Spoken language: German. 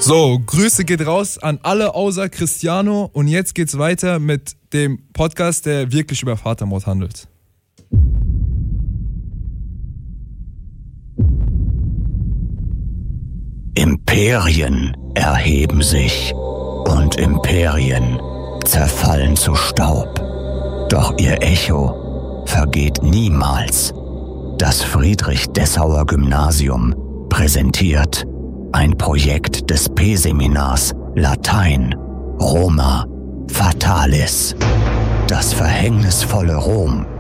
So, Grüße geht raus an alle außer Cristiano und jetzt geht's weiter mit dem Podcast, der wirklich über Vatermord handelt. Imperien erheben sich und Imperien zerfallen zu Staub. Doch ihr Echo vergeht niemals. Das Friedrich-Dessauer-Gymnasium präsentiert ein Projekt des P-Seminars Latein, Roma Fatalis. Das verhängnisvolle Rom